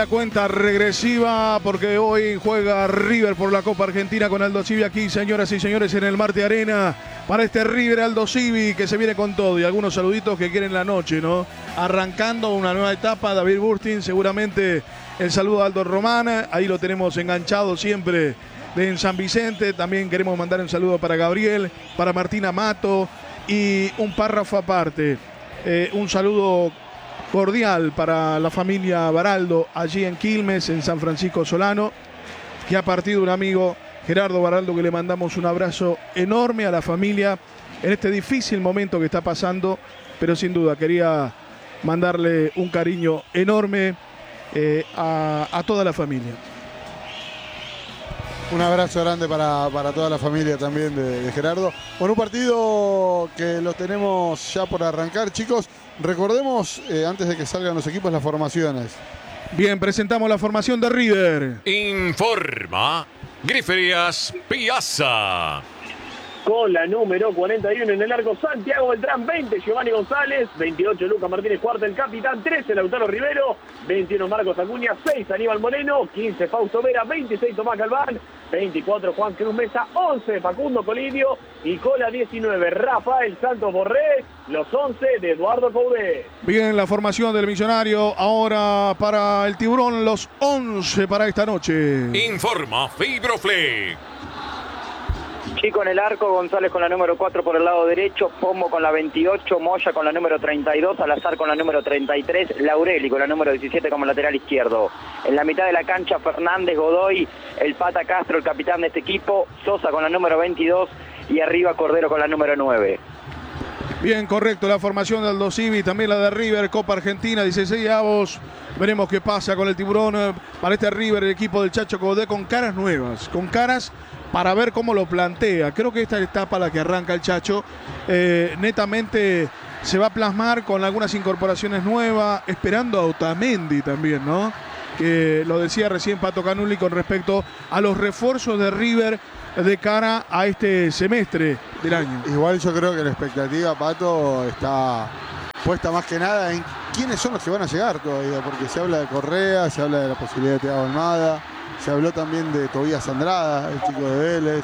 La cuenta regresiva porque hoy juega River por la Copa Argentina con Aldo Civi aquí, señoras y señores, en el Marte Arena para este River Aldo Civi que se viene con todo y algunos saluditos que quieren la noche, ¿no? Arrancando una nueva etapa, David Burstin, seguramente el saludo a Aldo Román, ahí lo tenemos enganchado siempre en San Vicente. También queremos mandar un saludo para Gabriel, para Martina Mato y un párrafo aparte, un saludo cordial para la familia Baraldo allí en Quilmes, en San Francisco Solano, que ha partido un amigo, Gerardo Baraldo, que le mandamos un abrazo enorme a la familia en este difícil momento que está pasando, pero sin duda quería mandarle un cariño enorme a toda la familia. Un abrazo grande para toda la familia también de Gerardo. Bueno, un partido que lo tenemos ya por arrancar, chicos. Recordemos, antes de que salgan los equipos, las formaciones. Bien, presentamos la formación de River. Informa Griferías Piazza. Con la número 41 en el arco, Santiago Beltrán, 20 Giovanni González, 28 Lucas Martínez Cuarta, el capitán, 13 Lautaro Rivero, 21 Marcos Acuña, 6 Aníbal Moreno, 15 Fausto Vera, 26 Tomás Galván, 24 Juan Cruz Mesa, 11 Facundo Colidio y con la 19 Rafael Santos Borré, los 11 de Eduardo Coudet. Bien, la formación del Millonario ahora para el Tiburón, los 11 para esta noche. Informa Fibroflex. Chico en el arco, González con la número 4 por el lado derecho, Pombo con la 28, Moya con la número 32, Salazar con la número 33, Laureli con la número 17 como lateral izquierdo. En la mitad de la cancha, Fernández, Godoy, el Pata Castro, el capitán de este equipo, Sosa con la número 22 y arriba Cordero con la número 9. Bien, correcto, la formación de Aldo Civi, también la de River, Copa Argentina, 16avos. Veremos qué pasa con el Tiburón para este River, el equipo del Chacho Coudet, con caras nuevas, con caras para ver cómo lo plantea. Creo que esta etapa la que arranca el Chacho, netamente se va a plasmar con algunas incorporaciones nuevas, esperando a Otamendi también, ¿no? Que lo decía recién Pato Canulli con respecto a los refuerzos de River de cara a este semestre del año. Igual yo creo que la expectativa, Pato, está puesta más que nada en quiénes son los que van a llegar todavía, porque se habla de Correa, se habla de la posibilidad de Thiago Almada, se habló también de Tobías Andrada, el chico de Vélez.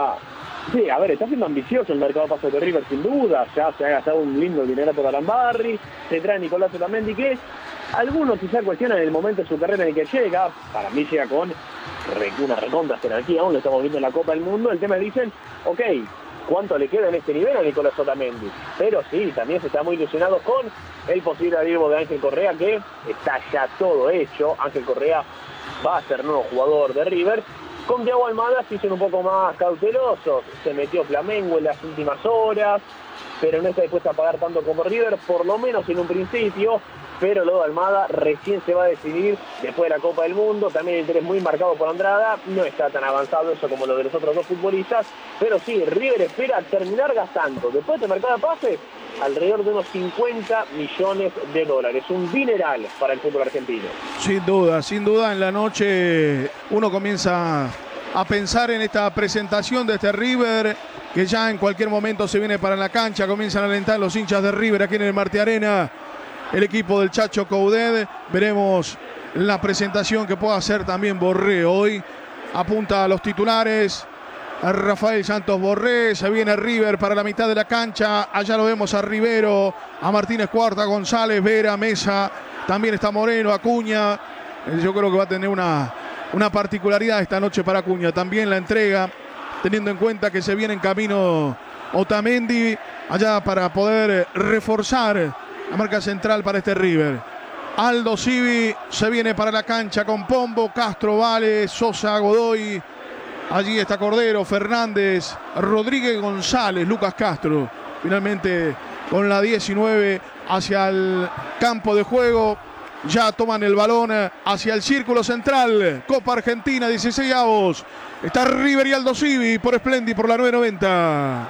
Sí, a ver, está siendo ambicioso el mercado de pases de River sin duda, ya se ha gastado un lindo dinero por Alambarri, se trae Nicolás Otamendi, que algunos quizá cuestionan el momento de su carrera en el que llega, para mí llega con una recontra jerarquía, aún lo estamos viendo en la Copa del Mundo, el tema es, dicen, ok, ¿cuánto le queda en este nivel a Nicolás Otamendi? Pero sí, también se está muy ilusionado con el posible arribo de Ángel Correa, que está ya todo hecho. Ángel Correa va a ser nuevo jugador de River. Con Thiago Almada sí son un poco más cautelosos. Se metió Flamengo en las últimas horas, pero no está dispuesto a pagar tanto como River, por lo menos en un principio. Pero lo de Almada recién se va a decidir después de la Copa del Mundo. También el interés muy marcado por Andrada. No está tan avanzado eso como lo de los otros dos futbolistas. Pero sí, River espera terminar gastando, después de mercado de pases, alrededor de unos 50 millones de dólares. Un dineral para el fútbol argentino. Sin duda, en la noche uno comienza a pensar en esta presentación de este River, que ya en cualquier momento se viene para la cancha. Comienzan a alentar los hinchas de River aquí en el Marte Arena. El equipo del Chacho Coudet, veremos la presentación que pueda hacer también Borré hoy. Apunta a los titulares, a Rafael Santos Borré, se viene River para la mitad de la cancha, allá lo vemos a Rivero, a Martínez Cuarta, González, Vera, Mesa, también está Moreno, Acuña. Yo creo que va a tener una particularidad esta noche para Acuña, también la entrega, teniendo en cuenta que se viene en camino Otamendi, allá para poder reforzar la marca central para este River. Aldo Civi se viene para la cancha con Pombo, Castro, Vale, Sosa, Godoy. Allí está Cordero, Fernández, Rodríguez González, Lucas Castro. Finalmente con la 19 hacia el campo de juego. Ya toman el balón hacia el círculo central. Copa Argentina, 16avos. Está River y Aldo Civi por Splendid por la 990.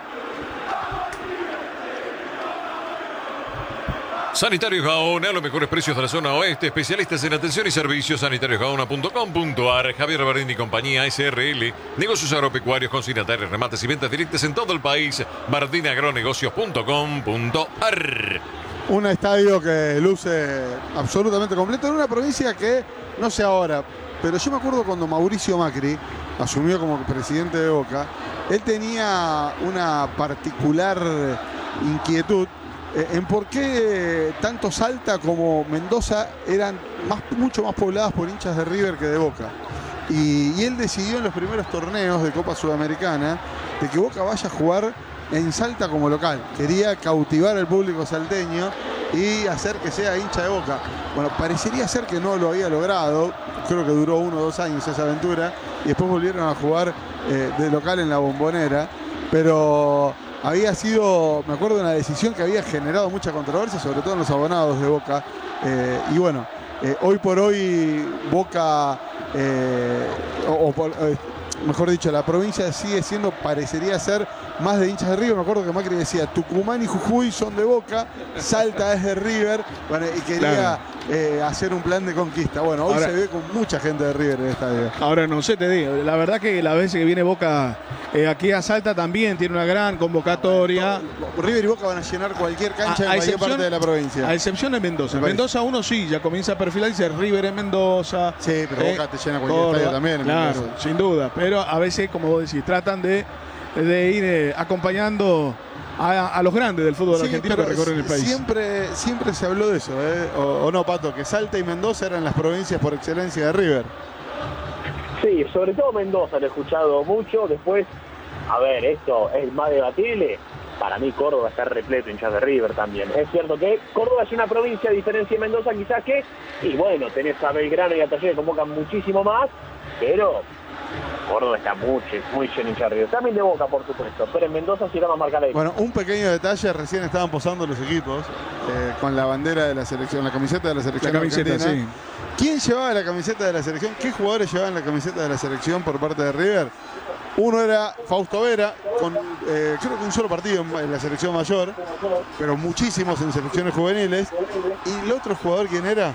Sanitarios Gaona, los mejores precios de la zona oeste, especialistas en atención y servicios, sanitariosgaona.com.ar. Javier Bardini y compañía SRL, negocios agropecuarios, consignatarios, remates y ventas directas en todo el país. bardiniagronegocios.com.ar. Un estadio que luce absolutamente completo en una provincia que, no sé ahora, pero yo me acuerdo cuando Mauricio Macri asumió como presidente de Boca, él tenía una particular inquietud en por qué tanto Salta como Mendoza eran mucho más pobladas por hinchas de River que de Boca. Y él decidió en los primeros torneos de Copa Sudamericana de que Boca vaya a jugar en Salta como local. Quería cautivar al público salteño y hacer que sea hincha de Boca. Bueno, parecería ser que no lo había logrado. Creo que duró 1 o 2 años esa aventura. Y después volvieron a jugar de local en la Bombonera. Pero había sido, me acuerdo, una decisión que había generado mucha controversia, sobre todo en los abonados de Boca. Y bueno, hoy por hoy Boca, mejor dicho, la provincia sigue siendo, parecería ser, más de hinchas de River. Me acuerdo que Macri decía, Tucumán y Jujuy son de Boca, Salta es de River, bueno, y quería hacer un plan de conquista. Bueno, hoy ahora se ve con mucha gente de River en el estadio. Ahora no sé, te digo, la verdad que la vez que viene Boca aquí a Salta también tiene una gran convocatoria. River y Boca van a llenar cualquier cancha en cualquier parte de la provincia. A excepción de Mendoza. Mendoza uno sí, ya comienza a perfilar y dice River en Mendoza. Sí, pero Boca te llena cualquier estadio también. Claro, sin duda. Pero a veces, como vos decís, tratan de ir acompañando a los grandes del fútbol argentino que recorren el país. Siempre se habló de eso, o no, Pato, que Salta y Mendoza eran las provincias por excelencia de River. Sí, sobre todo Mendoza lo he escuchado mucho. Después, a ver, esto es más debatible. Para mí Córdoba está repleto de hinchas de River también. Es cierto que Córdoba es una provincia, a diferencia de Mendoza quizás que, y bueno, tenés a Belgrano y a Talleres que convocan muchísimo más, pero Córdoba está muy lleno de hinchas de River. También de Boca, por supuesto, pero en Mendoza sí era más marcada. Bueno, un pequeño detalle, recién estaban posando los equipos con la bandera de la selección, la camiseta de la selección argentina. Sí. ¿Quién llevaba la camiseta de la selección? ¿Qué jugadores llevaban la camiseta de la selección por parte de River? Uno era Fausto Vera, con creo que un solo partido en la selección mayor, pero muchísimos en selecciones juveniles. Y el otro jugador, ¿quién era?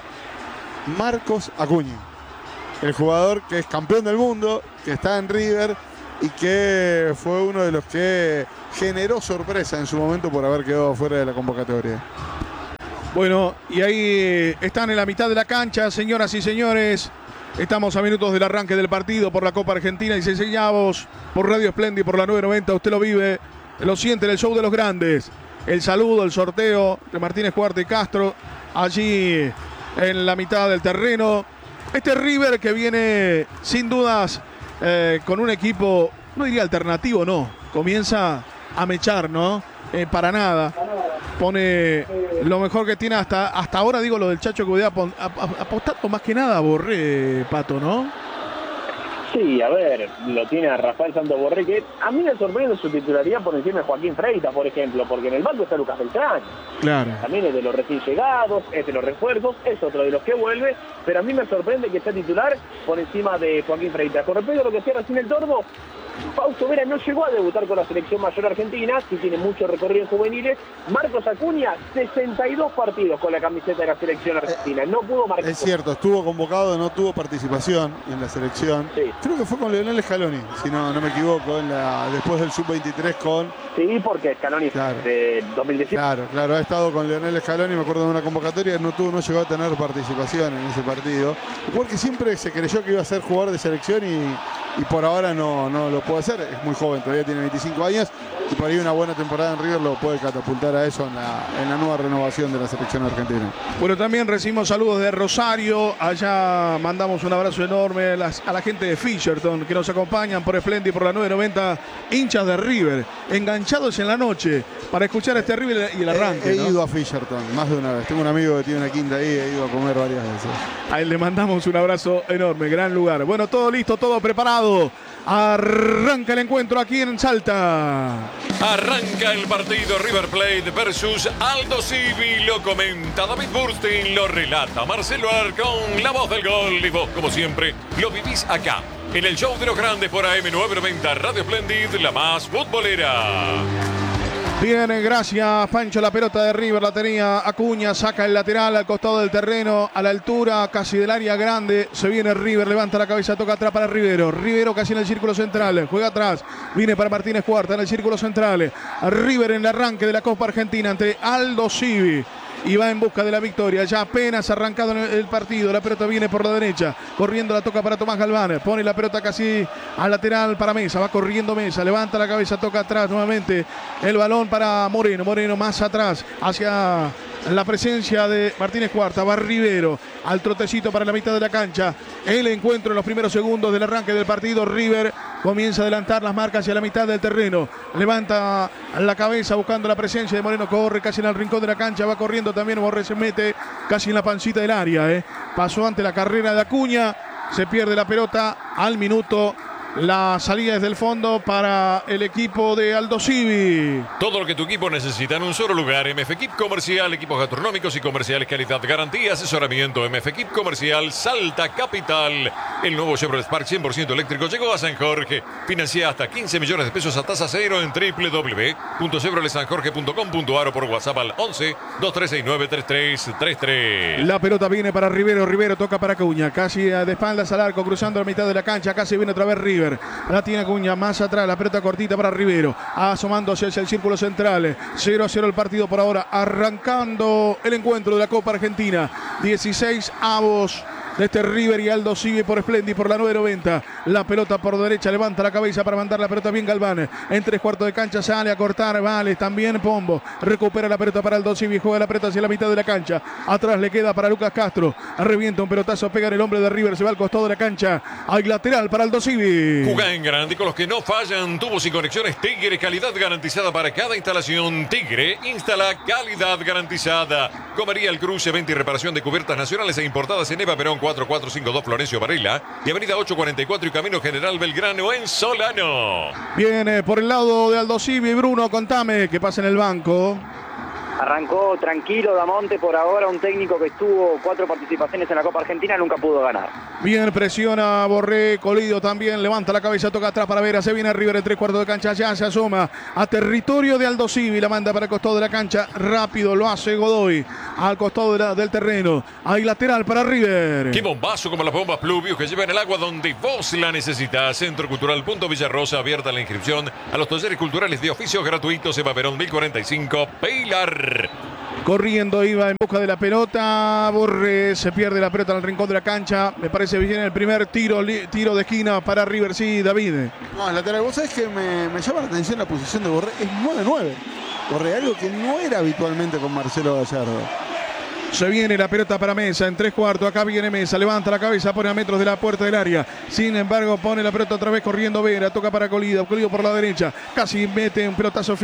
Marcos Acuña, el jugador que es campeón del mundo, que está en River y que fue uno de los que generó sorpresa en su momento por haber quedado fuera de la convocatoria. Bueno, y ahí están en la mitad de la cancha, señoras y señores. Estamos a minutos del arranque del partido por la Copa Argentina y enseñamos por Radio Splendid, por la 990. Usted lo vive, lo siente en el show de los grandes. El saludo, el sorteo de Martínez Cuarte y Castro allí en la mitad del terreno. Este River que viene sin dudas con un equipo, no diría alternativo, no. Comienza a mechar, ¿no? Para nada. Pone lo mejor que tiene hasta ahora, digo, lo del Chacho que voy apostando más que nada a Borré, Pato, ¿no? Sí, a ver, lo tiene a Rafael Santos Borré, que a mí me sorprende su titularidad por encima de Joaquín Freitas, por ejemplo, porque en el banco está Lucas Beltrán. Claro. También es de los recién llegados, es de los refuerzos, es otro de los que vuelve, pero a mí me sorprende que sea titular por encima de Joaquín Freitas. Con respecto a lo que hacía recién el Tordo, Fausto Vera no llegó a debutar con la selección mayor argentina, sí tiene mucho recorrido en juveniles. Marcos Acuña, 62 partidos con la camiseta de la selección argentina, no pudo marcar. Es cierto, estuvo convocado, no tuvo participación en la selección. Sí. Creo que fue con Leonel Scaloni, si no me equivoco, después del Sub-23 con... Sí, porque Scaloni de 2017. Claro, ha estado con Leonel Scaloni, me acuerdo de una convocatoria, no llegó a tener participación en ese partido. Porque siempre se creyó que iba a ser jugador de selección y por ahora no lo puede hacer. Es muy joven, todavía tiene 25 años y por ahí una buena temporada en River lo puede catapultar a eso en la nueva renovación de la selección argentina. Bueno, también recibimos saludos de Rosario. Allá mandamos un abrazo enorme a la gente de Fisherton que nos acompañan por Splendid, por la 990, hinchas de River, enganchados en la noche para escuchar este River y el arranque. He ido a Fisherton más de una vez. Tengo un amigo que tiene una quinta ahí, he ido a comer varias veces. A él le mandamos un abrazo enorme, gran lugar. Bueno, todo listo, todo preparado. Arranca el encuentro aquí en Salta. Arranca el partido River Plate versus Aldo Civi. Lo comenta David Burstein, lo relata Marcelo Arcón, la voz del gol. Y vos, como siempre, lo vivís acá, en el show de los grandes por AM990 Radio Splendid, la más futbolera. Bien, gracias Pancho. La pelota de River la tenía Acuña, saca el lateral al costado del terreno, a la altura casi del área grande. Se viene River, levanta la cabeza, toca atrás para Rivero. Rivero casi en el círculo central, juega atrás, viene para Martínez Cuarta en el círculo central. River en el arranque de la Copa Argentina ante Aldo Civi. y va en busca de la victoria. Ya apenas arrancado el partido, la pelota viene por la derecha, corriendo la toca para Tomás Galván, pone la pelota casi al lateral para Mesa, va corriendo Mesa, levanta la cabeza, toca atrás nuevamente el balón para Moreno, Moreno más atrás hacia la presencia de Martínez Cuarta, va Rivero al trotecito para la mitad de la cancha. El encuentro en los primeros segundos del arranque del partido. River comienza a adelantar las marcas hacia la mitad del terreno, levanta la cabeza buscando la presencia de Moreno, corre casi en el rincón de la cancha, va corriendo también, Borré se mete casi en la pancita del área, pasó ante la carrera de Acuña, se pierde la pelota al minuto. La salida desde el fondo para el equipo de Aldosivi. Todo lo que tu equipo necesita en un solo lugar. MF Equip Comercial, equipos gastronómicos y comerciales, calidad, garantía, asesoramiento. MF Equip Comercial, Salta Capital. El nuevo Chevrolet Spark 100% eléctrico llegó a San Jorge. Financia hasta 15 millones de pesos a tasa cero en www.chevroletsanjorge.com.ar o por WhatsApp al 11-2369-3333. La pelota viene para Rivero. Rivero toca para Acuña. Casi de espaldas al arco, cruzando la mitad de la cancha. Casi viene otra vez River. La tiene Acuña más atrás, la pelota cortita para Rivero, asomándose hacia el círculo central. 0-0 el partido por ahora, arrancando el encuentro de la Copa Argentina. 16 avos de este River y Aldosivi por Splendid por la 9.90. La pelota por derecha, levanta la cabeza para mandar la pelota bien Galván. En 3/4 de cancha sale a cortar, vale, también Pombo. Recupera la pelota para Aldosivi, juega la pelota hacia la mitad de la cancha. Atrás le queda para Lucas Castro. Revienta un pelotazo, pega en el hombre de River, se va al costado de la cancha. Al lateral para Aldosivi. Jugá en grande con los que no fallan. Tubos y conexiones Tigre, calidad garantizada para cada instalación. Tigre instala calidad garantizada. Comería El Cruce, venta y reparación de cubiertas nacionales e importadas en Eva Perón 4452 Florencio Varela y avenida 844 y Camino General Belgrano en Solano. Viene por el lado de Aldosivi, Bruno, contame qué pasa en el banco. Arrancó tranquilo Damonte por ahora, un técnico que estuvo 4 participaciones en la Copa Argentina, nunca pudo ganar. Bien, presiona Borré, Colidio también, levanta la cabeza, toca atrás para Vera, se viene River en 3/4 de cancha, ya se asoma a territorio de Aldosivi, la manda para el costado de la cancha, rápido lo hace Godoy, al costado del terreno, hay lateral para River. Qué bombazo como las bombas Pluvius que llevan el agua donde vos la necesitas. Centro Cultural Punto Villarrosa, abierta la inscripción a los talleres culturales de oficios gratuitos, Eva Perón 1045, Pilar. Corriendo iba en busca de la pelota, Borré se pierde la pelota en el rincón de la cancha, me parece bien el primer tiro de esquina para River, sí, David. No, es lateral. Vos sabés que me llama la atención la posición de Borré, es 9-9. Borré, algo que no era habitualmente con Marcelo Gallardo. Se viene la pelota para Mesa en 3/4. Acá viene Mesa, levanta la cabeza, pone a metros de la puerta del área. Sin embargo, pone la pelota otra vez corriendo Vera. Toca para Colidio, Colidio por la derecha. Casi mete un pelotazo